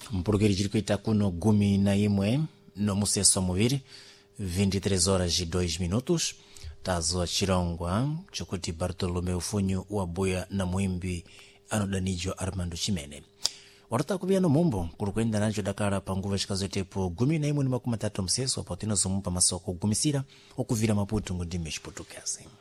mpulukiri chiri kuita kuno gumi na imwe no museso muviri 23 horas e 2 minutos tazo chirongwa chokuti Bartolomeu Funyu wabuya na muimbi anodanijwa Armando Chimene warata kubiano mumbo kurukwenda nacho dakara panguva chikazo tepo gumi na imwe ni 13 mseso apo tino zumupa masoko gumisira okuvira Maputo ngundime chiputukasi.